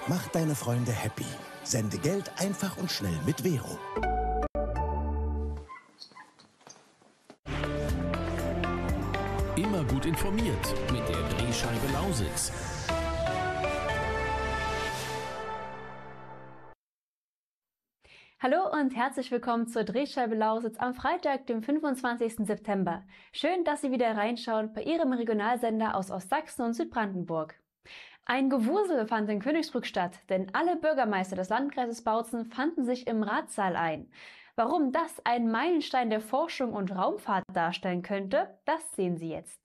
Mach deine Freunde happy. Sende Geld einfach und schnell mit Vero. Immer gut informiert mit der Drehscheibe Lausitz. Hallo und herzlich willkommen zur Drehscheibe Lausitz am Freitag, dem 25. September. Schön, dass Sie wieder reinschauen bei Ihrem Regionalsender aus Ostsachsen und Südbrandenburg. Ein Gewusel fand in Königsbrück statt, denn alle Bürgermeister des Landkreises Bautzen fanden sich im Ratssaal ein. Warum das einen Meilenstein der Forschung und Raumfahrt darstellen könnte, das sehen Sie jetzt.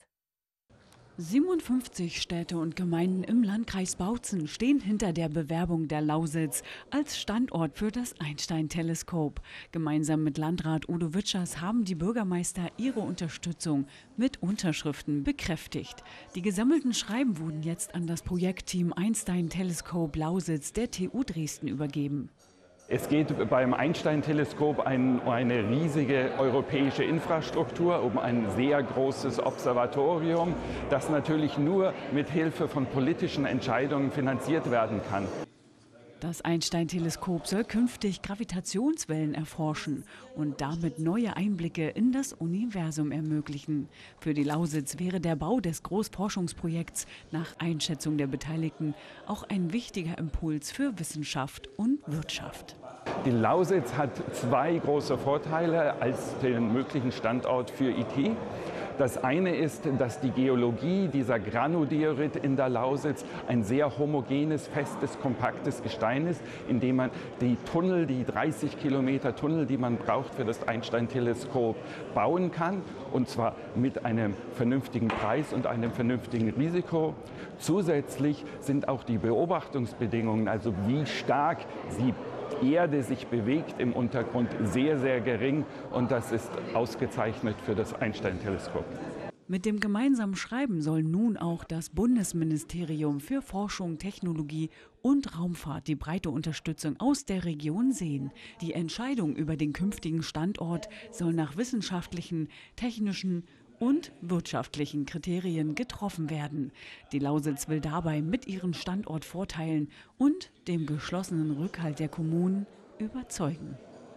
57 Städte und Gemeinden im Landkreis Bautzen stehen hinter der Bewerbung der Lausitz als Standort für das Einstein-Teleskop. Gemeinsam mit Landrat Udo Witschers haben die Bürgermeister ihre Unterstützung mit Unterschriften bekräftigt. Die gesammelten Schreiben wurden jetzt an das Projektteam Einstein-Teleskop Lausitz der TU Dresden übergeben. Es geht beim Einstein-Teleskop um eine riesige europäische Infrastruktur, um ein sehr großes Observatorium, das natürlich nur mit Hilfe von politischen Entscheidungen finanziert werden kann. Das Einstein-Teleskop soll künftig Gravitationswellen erforschen und damit neue Einblicke in das Universum ermöglichen. Für die Lausitz wäre der Bau des Großforschungsprojekts nach Einschätzung der Beteiligten auch ein wichtiger Impuls für Wissenschaft und Wirtschaft. Die Lausitz hat zwei große Vorteile als den möglichen Standort für IT. Das eine ist, dass die Geologie dieser Granodiorit in der Lausitz ein sehr homogenes, festes, kompaktes Gestein ist, in dem man die Tunnel, die 30 Kilometer Tunnel, die man braucht für das Einstein-Teleskop, bauen kann. Und zwar mit einem vernünftigen Preis und einem vernünftigen Risiko. Zusätzlich sind auch die Beobachtungsbedingungen, also wie stark die Erde sich bewegt im Untergrund, sehr, sehr gering, und das ist ausgezeichnet für das Einstein-Teleskop. Mit dem gemeinsamen Schreiben soll nun auch das Bundesministerium für Forschung, Technologie und Raumfahrt die breite Unterstützung aus der Region sehen. Die Entscheidung über den künftigen Standort soll nach wissenschaftlichen, technischen und wirtschaftlichen Kriterien getroffen werden. Die Lausitz will dabei mit ihren Standortvorteilen und dem geschlossenen Rückhalt der Kommunen überzeugen.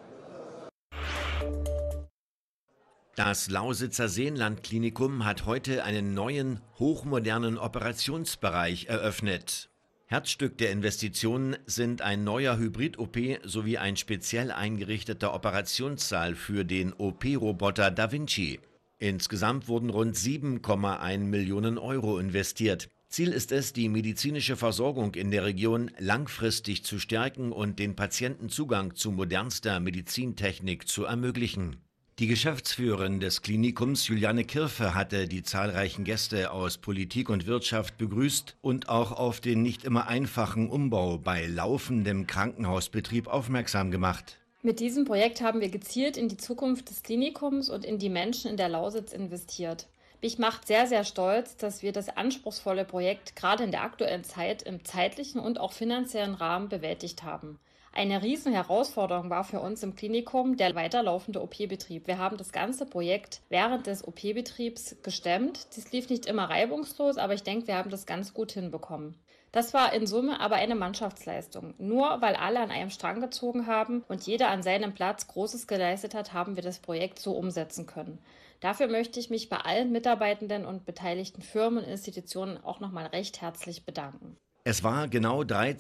Das Lausitzer Seenland-Klinikum hat heute einen neuen, hochmodernen Operationsbereich eröffnet. Herzstück der Investitionen sind ein neuer Hybrid-OP sowie ein speziell eingerichteter Operationssaal für den OP-Roboter Da Vinci. Insgesamt wurden rund 7,1 Millionen Euro investiert. Ziel ist es, die medizinische Versorgung in der Region langfristig zu stärken und den Patienten Zugang zu modernster Medizintechnik zu ermöglichen. Die Geschäftsführerin des Klinikums, Juliane Kirfe, hatte die zahlreichen Gäste aus Politik und Wirtschaft begrüßt und auch auf den nicht immer einfachen Umbau bei laufendem Krankenhausbetrieb aufmerksam gemacht. Mit diesem Projekt haben wir gezielt in die Zukunft des Klinikums und in die Menschen in der Lausitz investiert. Mich macht sehr, sehr stolz, dass wir das anspruchsvolle Projekt gerade in der aktuellen Zeit im zeitlichen und auch finanziellen Rahmen bewältigt haben. Eine riesen Herausforderung war für uns im Klinikum der weiterlaufende OP-Betrieb. Wir haben das ganze Projekt während des OP-Betriebs gestemmt. Dies lief nicht immer reibungslos, aber ich denke, wir haben das ganz gut hinbekommen. Das war in Summe aber eine Mannschaftsleistung. Nur weil alle an einem Strang gezogen haben und jeder an seinem Platz Großes geleistet hat, haben wir das Projekt so umsetzen können. Dafür möchte ich mich bei allen Mitarbeitenden und beteiligten Firmen und Institutionen auch nochmal recht herzlich bedanken. Es war genau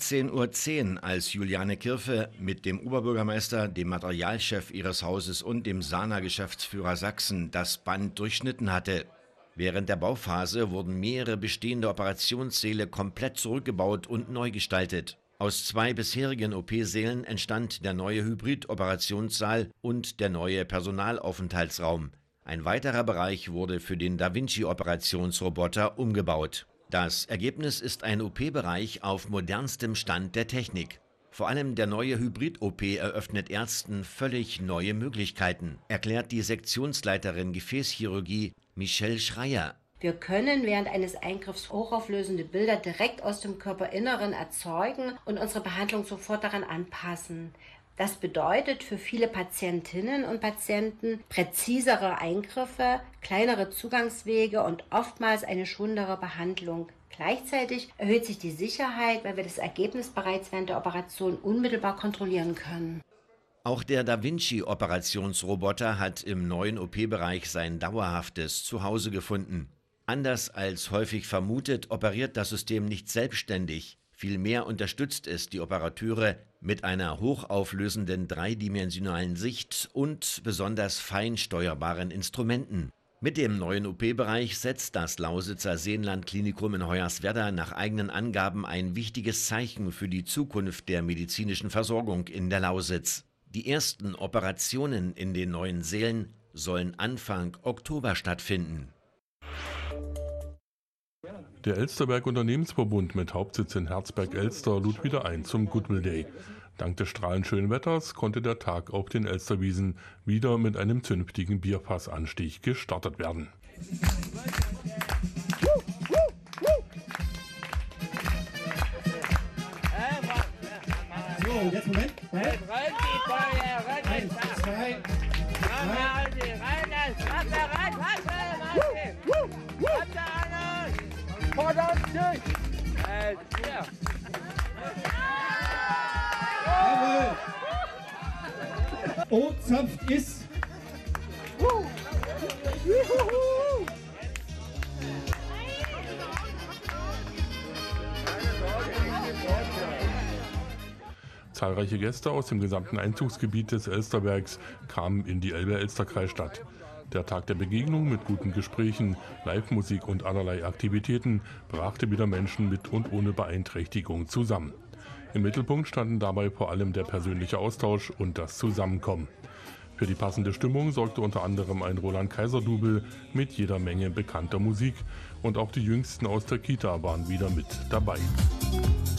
13:10 Uhr, als Juliane Kirfe mit dem Oberbürgermeister, dem Materialchef ihres Hauses und dem SANA-Geschäftsführer Sachsen das Band durchschnitten hatte. Während der Bauphase wurden mehrere bestehende Operationssäle komplett zurückgebaut und neu gestaltet. Aus zwei bisherigen OP-Sälen entstand der neue Hybrid-Operationssaal und der neue Personalaufenthaltsraum. Ein weiterer Bereich wurde für den Da Vinci-Operationsroboter umgebaut. Das Ergebnis ist ein OP-Bereich auf modernstem Stand der Technik. Vor allem der neue Hybrid-OP eröffnet Ärzten völlig neue Möglichkeiten, erklärt die Sektionsleiterin Gefäßchirurgie Michelle Schreier. Wir können während eines Eingriffs hochauflösende Bilder direkt aus dem Körperinneren erzeugen und unsere Behandlung sofort daran anpassen. Das bedeutet für viele Patientinnen und Patienten präzisere Eingriffe, kleinere Zugangswege und oftmals eine schonendere Behandlung. Gleichzeitig erhöht sich die Sicherheit, weil wir das Ergebnis bereits während der Operation unmittelbar kontrollieren können. Auch der Da Vinci-Operationsroboter hat im neuen OP-Bereich sein dauerhaftes Zuhause gefunden. Anders als häufig vermutet, operiert das System nicht selbstständig. Vielmehr unterstützt es die Operateure mit einer hochauflösenden dreidimensionalen Sicht und besonders fein steuerbaren Instrumenten. Mit dem neuen OP-Bereich setzt das Lausitzer Seenland-Klinikum in Hoyerswerda nach eigenen Angaben ein wichtiges Zeichen für die Zukunft der medizinischen Versorgung in der Lausitz. Die ersten Operationen in den neuen Sälen sollen Anfang Oktober stattfinden. Der Elsterberg Unternehmensverbund mit Hauptsitz in Herzberg-Elster lud wieder ein zum Goodwill Day. Dank des strahlend schönen Wetters konnte der Tag auf den Elsterwiesen wieder mit einem zünftigen Bierfassanstich gestartet werden. So, jetzt Moment. 1, 2, 3. Oh, Zapft ist. Zahlreiche Gäste aus dem gesamten Einzugsgebiet des Elsterbergs kamen in die Elbe-Elster-Kreisstadt. Der Tag der Begegnung mit guten Gesprächen, Live-Musik und allerlei Aktivitäten brachte wieder Menschen mit und ohne Beeinträchtigung zusammen. Im Mittelpunkt standen dabei vor allem der persönliche Austausch und das Zusammenkommen. Für die passende Stimmung sorgte unter anderem ein Roland-Kaiser-Double mit jeder Menge bekannter Musik und auch die Jüngsten aus der Kita waren wieder mit dabei.